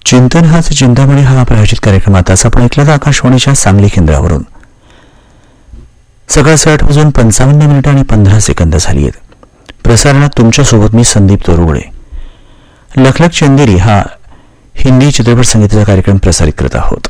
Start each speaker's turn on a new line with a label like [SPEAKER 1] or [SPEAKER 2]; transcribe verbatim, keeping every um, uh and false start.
[SPEAKER 1] चिंतन हाच चिंतामणी हा प्रायोजित कार्यक्रम आताच आपण ऐकला तर आकाशवाणीच्या सांगली केंद्रावरून. सकाळचे आठ वाजून पंचावन्न मिनिटं आणि पंधरा सेकंद झाली आहेत. प्रसारणात तुमच्यासोबत मी संदीप तोरुगडे. लखलख चंदेरी हा हिंदी चित्रपट संगीताचा कार्यक्रम प्रसारित करत आहोत.